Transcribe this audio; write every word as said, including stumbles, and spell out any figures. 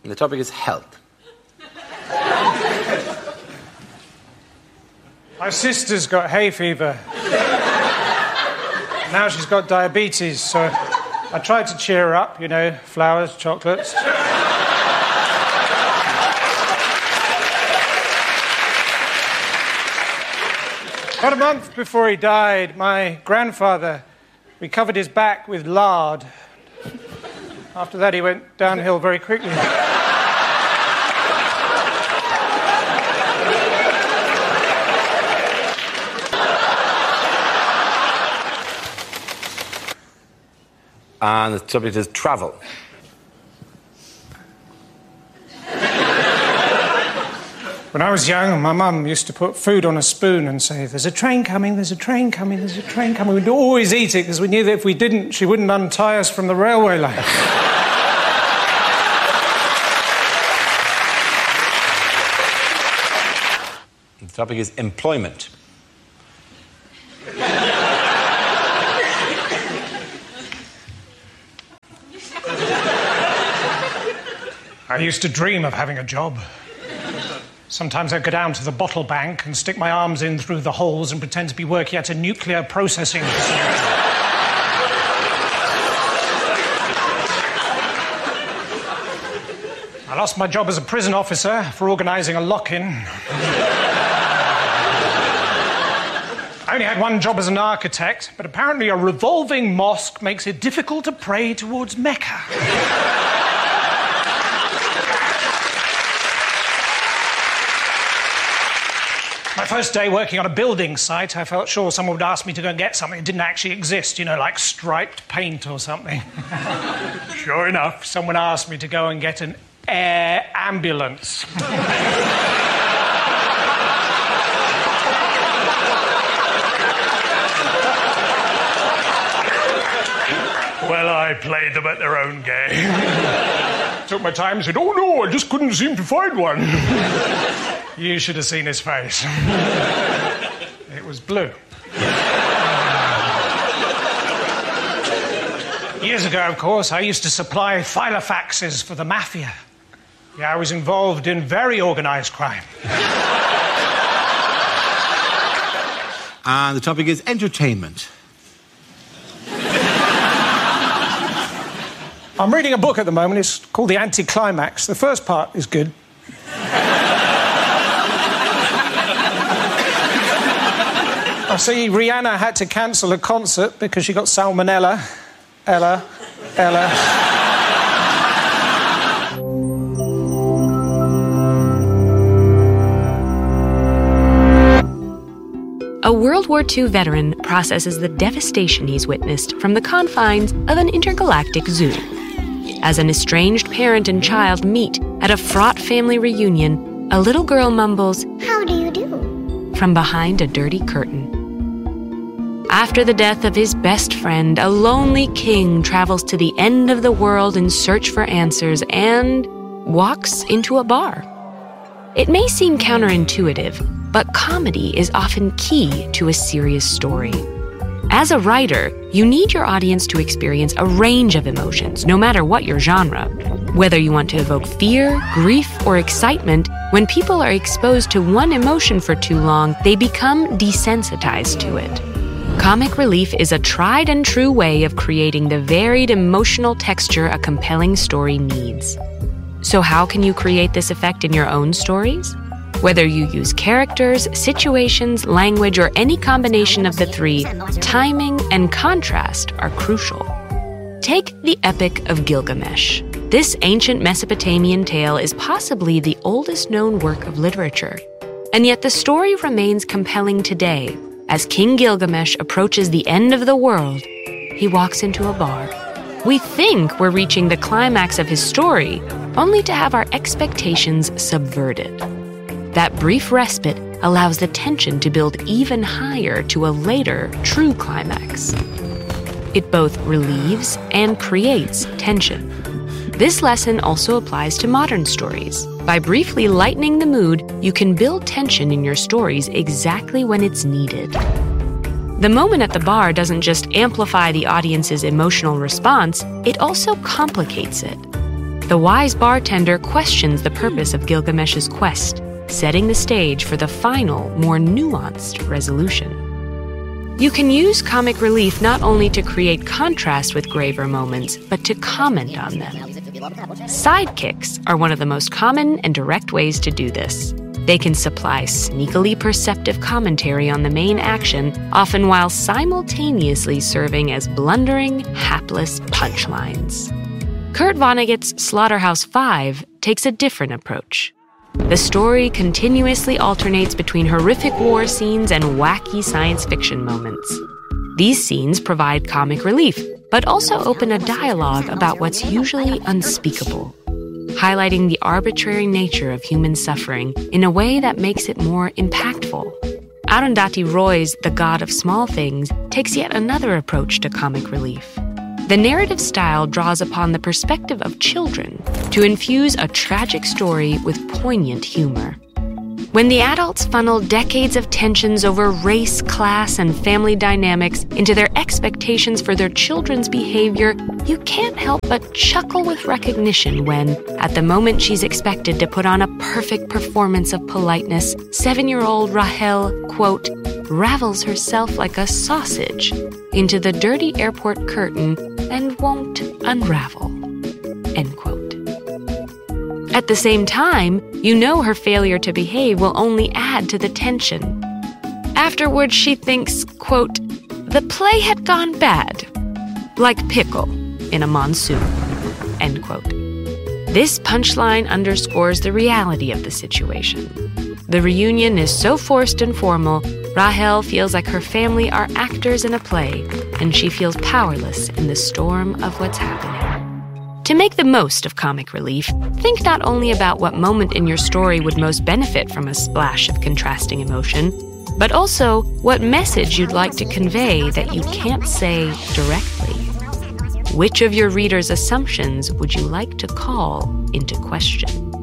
And the topic is health. My sister's got hay fever. Now she's got diabetes, so I tried to cheer her up, you know, flowers, chocolates. About a month before he died, my grandfather, we covered his back with lard. After that, he went downhill very quickly. And the subject is travel. When I was young, my mum used to put food on a spoon and say, "There's a train coming, there's a train coming, there's a train coming." We'd always eat it because we knew that if we didn't, she wouldn't untie us from the railway line. The topic is employment. I used to dream of having a job. Sometimes I'd go down to the bottle bank and stick my arms in through the holes and pretend to be working at a nuclear processing facility. I lost my job as a prison officer for organising a lock-in. I only had one job as an architect, but apparently a revolving mosque makes it difficult to pray towards Mecca. My first day working on a building site, I felt sure someone would ask me to go and get something that didn't actually exist, you know, like striped paint or something. Sure enough, someone asked me to go and get an air ambulance. Well, I played them at their own game. Took my time and said, "Oh no, I just couldn't seem to find one." You should have seen his face. It was blue. Years ago, of course, I used to supply filofaxes for the mafia. Yeah, I was involved in very organised crime. And the topic is entertainment. I'm reading a book at the moment. It's called The Anticlimax. The first part is good. I see Rihanna had to cancel a concert because she got salmonella. Ella, Ella. A World War Two veteran processes the devastation he's witnessed from the confines of an intergalactic zoo. As an estranged parent and child meet at a fraught family reunion, a little girl mumbles, "How do you do?" from behind a dirty curtain. After the death of his best friend, a lonely king travels to the end of the world in search for answers and walks into a bar. It may seem counterintuitive, but comedy is often key to a serious story. As a writer, you need your audience to experience a range of emotions, no matter what your genre. Whether you want to evoke fear, grief, or excitement, when people are exposed to one emotion for too long, they become desensitized to it. Comic relief is a tried and true way of creating the varied emotional texture a compelling story needs. So how can you create this effect in your own stories? Whether you use characters, situations, language, or any combination of the three, timing and contrast are crucial. Take the Epic of Gilgamesh. This ancient Mesopotamian tale is possibly the oldest known work of literature. And yet the story remains compelling today. As King Gilgamesh approaches the end of the world, he walks into a bar. We think we're reaching the climax of his story, only to have our expectations subverted. That brief respite allows the tension to build even higher to a later, true climax. It both relieves and creates tension. This lesson also applies to modern stories. By briefly lightening the mood, you can build tension in your stories exactly when it's needed. The moment at the bar doesn't just amplify the audience's emotional response, it also complicates it. the wise bartender questions the purpose of Gilgamesh's quest, setting the stage for the final, more nuanced resolution. You can use comic relief not only to create contrast with graver moments, but to comment on them. Sidekicks are one of the most common and direct ways to do this. They can supply sneakily perceptive commentary on the main action, often while simultaneously serving as blundering, hapless punchlines. Kurt Vonnegut's Slaughterhouse-Five takes a different approach. The story continuously alternates between horrific war scenes and wacky science fiction moments. These scenes provide comic relief, but also open a dialogue about what's usually unspeakable, highlighting the arbitrary nature of human suffering in a way that makes it more impactful. Arundhati Roy's The God of Small Things takes yet another approach to comic relief. The narrative style draws upon the perspective of children to infuse a tragic story with poignant humor. When the adults funnel decades of tensions over race, class, and family dynamics into their expectations for their children's behavior, you can't help but chuckle with recognition when, at the moment she's expected to put on a perfect performance of politeness, seven-year-old Rahel, quote, ravels herself like a sausage into the dirty airport curtain and won't unravel, end quote. At the same time, you know her failure to behave will only add to the tension. Afterwards, she thinks, quote, the play had gone bad, like pickle in a monsoon, end quote. This punchline underscores the reality of the situation. The reunion is so forced and formal, Rahel feels like her family are actors in a play, and she feels powerless in the storm of what's happening. To make the most of comic relief, think not only about what moment in your story would most benefit from a splash of contrasting emotion, but also what message you'd like to convey that you can't say directly. Which of your readers' assumptions would you like to call into question?